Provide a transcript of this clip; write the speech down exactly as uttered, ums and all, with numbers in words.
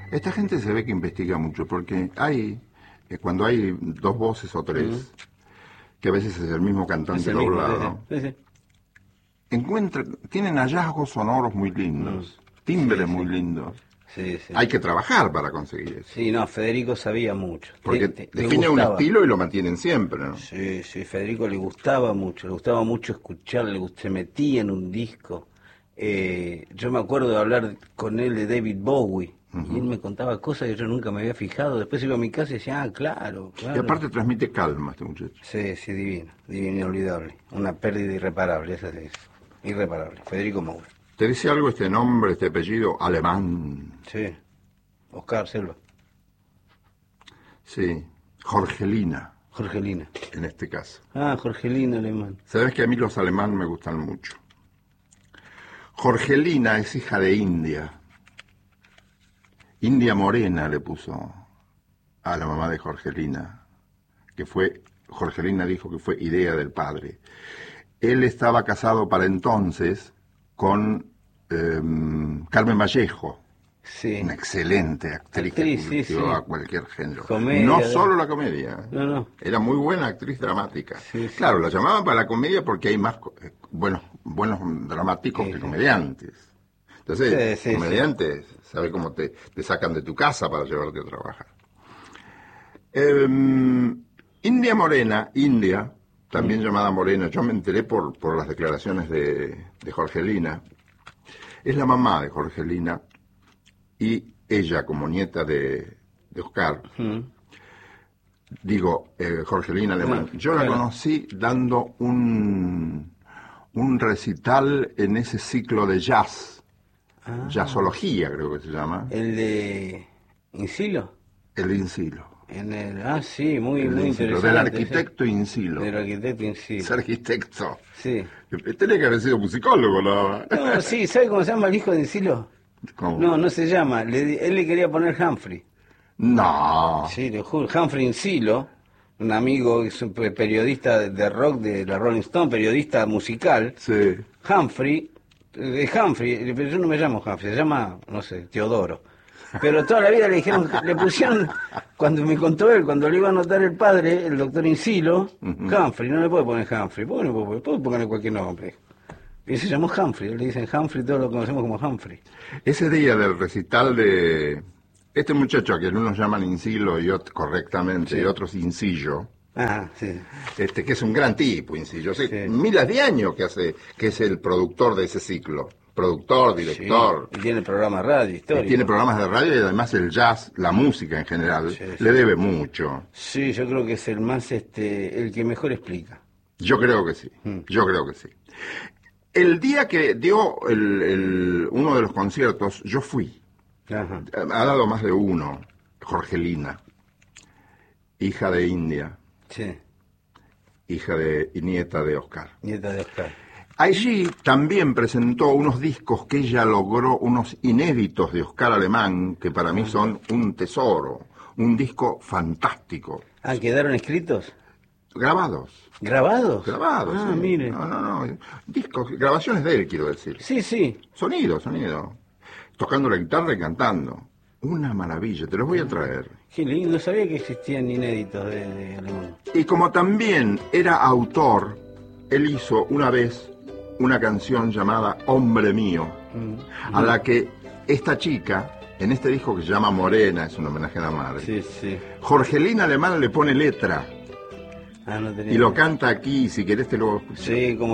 Esta gente se ve que investiga mucho, porque hay, eh, cuando hay dos voces o tres, uh-huh. que a veces es el mismo cantante doblado, sí, sí. encuentran, tienen hallazgos sonoros muy lindos, uh-huh. timbres sí, muy sí. lindos. Sí, sí. Hay que trabajar para conseguir eso. Sí, no, Federico sabía mucho. Porque te, te, define un estilo y lo mantienen siempre, ¿no? Sí, sí, Federico le gustaba mucho, le gustaba mucho escuchar, le gust- se metía en un disco. Eh, yo me acuerdo de hablar con él de David Bowie, uh-huh. y él me contaba cosas que yo nunca me había fijado. Después iba a mi casa y decía, ah, claro, claro. Y aparte transmite calma este muchacho. Sí, sí, divino, divino, inolvidable. Una pérdida irreparable, esa es irreparable. Federico Moura. ¿Te dice algo este nombre, este apellido alemán? Sí, Oscar Selva. Sí, Jorgelina. Jorgelina. En este caso. Ah, Jorgelina alemán. Sabes que a mí los alemanes me gustan mucho. Jorgelina es hija de India. India Morena le puso a la mamá de Jorgelina, que fue, Jorgelina dijo que fue idea del padre. Él estaba casado para entonces con eh, Carmen Vallejo, sí. una excelente actriz, actriz que sí, sí. a cualquier género. Comedia, no de... solo la comedia, no, no. era muy buena actriz dramática. Sí, sí. Claro, la llamaban para la comedia porque hay más eh, buenos, buenos dramáticos sí, que sí. comediantes. Entonces, sí, sí, comediantes, sí. ¿sabes cómo te, te sacan de tu casa para llevarte a trabajar? Eh, India Morena, India, también mm. llamada Morena, yo me enteré por, por las declaraciones de, de Jorgelina, es la mamá de Jorgelina, y ella, como nieta de, de Oscar, mm. digo, eh, Jorgelina Alemán, mm. yo la claro. conocí dando un, un recital en ese ciclo de jazz, ah. jazzología creo que se llama. ¿El de Insilo? El de Insilo. En el, ah, sí, muy, el muy Insilo, interesante. del arquitecto sí. Insilo. Del arquitecto Insilo. Es arquitecto. Sí. Tenía que haber sido musicólogo, ¿no? No, sí, ¿sabe cómo se llama el hijo de Insilo? ¿Cómo? No, no se llama. Le, él le quería poner Humphrey. No. Sí, le juro. Humphrey Insilo, un amigo, es un periodista de rock de la Rolling Stone, periodista musical. Sí. Humphrey, de Humphrey, pero yo no me llamo Humphrey, se llama, no sé, Teodoro. Pero toda la vida le dijeron, le pusieron, cuando me contó él, cuando le iba a anotar el padre, el doctor Insilo, uh-huh. Humphrey, no le puede poner Humphrey, ¿por qué no puede, puede ponerle cualquier nombre? Y se llamó Humphrey, le dicen Humphrey, todos lo conocemos como Humphrey. Ese día del recital de este muchacho, a quien unos llaman Insilo y otros correctamente, sí. y otros Insillo, ah, sí. este, que es un gran tipo, Insillo, hace sí. miles de años que hace, que es el productor de ese ciclo. Productor, director. Sí, y tiene programas de radio, histórico. Tiene programas de radio y además el jazz, la música en general, sí, sí. le debe mucho. Sí, yo creo que es el más, este, el que mejor explica. Yo creo que sí, mm. yo creo que sí. El día que dio el, el, uno de los conciertos, yo fui. Ajá. Ha dado más de uno, Jorgelina, hija de India. Sí. Hija de, y nieta de Oscar. Nieta de Oscar. Allí también presentó unos discos que ella logró, unos inéditos de Oscar Alemán, que para mí son un tesoro, un disco fantástico. Ah, ¿quedaron escritos? Grabados. ¿Grabados? Grabados, ah, sí. mire. No, no, no, discos, grabaciones de él, quiero decir. Sí, sí. Sonido, sonido. Tocando la guitarra y cantando. Una maravilla, te los voy a traer. Qué lindo, no sabía que existían inéditos de, de Alemán. Y como también era autor, él hizo una vez una canción llamada Hombre Mío, mm. a la que esta chica, en este disco que se llama Morena, es un homenaje a la madre, sí, sí. Jorgelina Alemán le pone letra, ah, no tenía y lo canta aquí, si querés te lo escucho. Sí, como